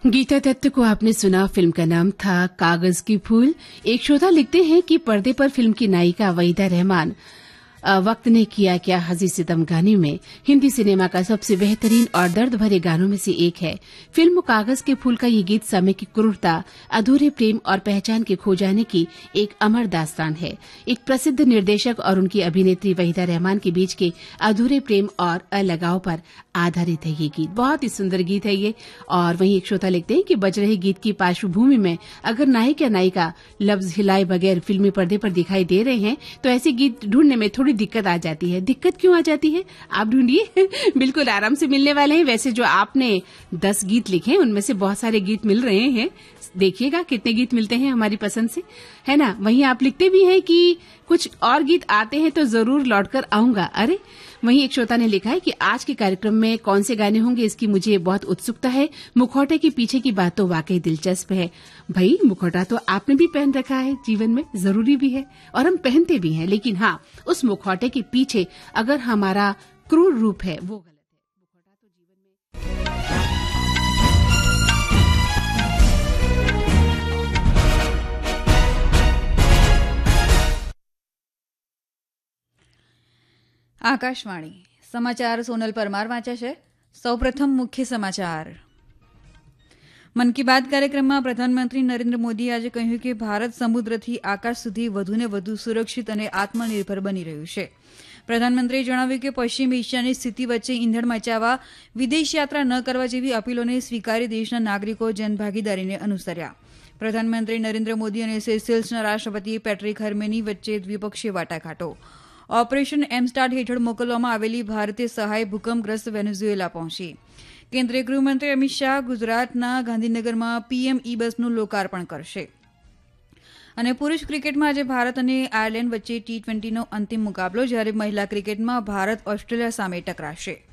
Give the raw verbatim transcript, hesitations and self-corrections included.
गीता दत्त को आपने सुना। फिल्म का नाम था कागज की फूल। एक श्रोता लिखते हैं कि पर्दे पर फिल्म की नायिका वहीदा रहमान वक्त ने किया क्या हजी सितम गाने में हिंदी सिनेमा का सबसे बेहतरीन और दर्द भरे गानों में से एक है। फिल्म कागज के फूल का ये गीत समय की क्रूरता, अधूरे प्रेम और पहचान के खो जाने की एक अमर दास्तान है। एक प्रसिद्ध निर्देशक और उनकी अभिनेत्री वहीदा रहमान के बीच के अधूरे प्रेम और अलगाव पर आधारित है ये गीत। बहुत ही सुंदर गीत है ये। और वहीं एक श्रोता लिखते हैं कि बज रहे गीत की पार्श्वभूमि में अगर नायक या नायिका लफ्ज हिलाए बगैर फिल्मी पर्दे पर दिखाई दे रहे हैं तो ऐसे गीत ढूंढने में थोड़ी दिक्कत आ जाती है। दिक्कत क्यों आ जाती है आप ढूंढिए, बिल्कुल आराम से मिलने वाले हैं। वैसे जो आपने दस गीत लिखे उनमें से बहुत सारे गीत मिल रहे हैं। देखिएगा कितने गीत मिलते हैं हमारी पसंद से, है ना। वहीं आप लिखते भी हैं कि कुछ और गीत आते हैं तो जरूर लौटकर आऊंगा। अरे वहीं एक श्रोता ने लिखा है कि आज के कार्यक्रम में कौन से गाने होंगे इसकी मुझे बहुत उत्सुकता है। मुखौटे के पीछे की बात तो वाकई दिलचस्प है। भाई मुखौटा तो आपने भी पहन रखा है, जीवन में जरूरी भी है और हम पहनते भी हैं, लेकिन हाँ उस मुखौटे के पीछे अगर हमारा क्रूर रूप है वो गलत है। मुखौटा तो जीवन में आकाशवाणी समाचार सोनल परमार वांचे छे। सौप्रथम मुख्य समाचार। मन की बात कार्यक्रमમાં પ્રધાનમંત્રી નરેન્દ્ર મોદીએ આજે કહ્યું કે ભારત સમુદ્રથી આકાશ સુધી વધુને વધુ સુરક્ષિત અને આત્મનિર્ભર બની રહ્યું છે। પ્રધાનમંત્રીએ જણાવ્યું કે પશ્ચિમ એશિયાની સ્થિતિ વચ્ચે ઈંધણ મચાવવા વિદેશ યાત્રા ન કરવા જેવી અપીલોને સ્વીકારી દેશના નાગરિકો જનભાગીદારીને અનુસર્યા। પ્રધાનમંત્રી નરેન્દ્ર મોદી અને સેશેલ્સના રાષ્ટ્રપતિ પેટ્રિક હર્મેની વચ્ચે દ્વિપક્ષીય વાટાઘાટો। ऑपरेशन एमस्टार्ट हेठळ मोकलवामां आवेली भारतीय सहाय भूकंपग्रस्त वेनेजुएला पहोंची। केन्द्रीय गृहमंत्री अमित शाह गुजरातना गांधीनगरमां पीएम ई बसનું લોકાર્પણ કરશે। અને પુરુષ ક્રિકેટમાં આજે ભારત અને આયર્લેન્ડ વચ્ચે ટી ટ્વેન્ટીનો અંતિમ મુકાબલો, જ્યારે મહિલા ક્રિકેટમાં ભારત ઓસ્ટ્રેલિયા સામે ટકરાશે।